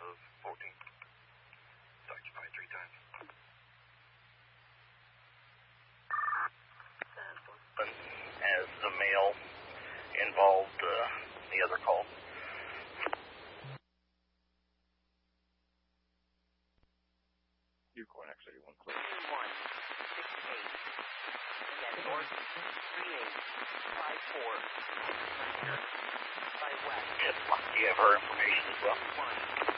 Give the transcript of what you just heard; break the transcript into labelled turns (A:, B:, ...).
A: of 14. Occupied 3 times. As the male involved the other call.
B: Yukon X81 clear.
C: 2168. Again, north 3854. By west.
A: Yes, do you have her information as well?
C: 1.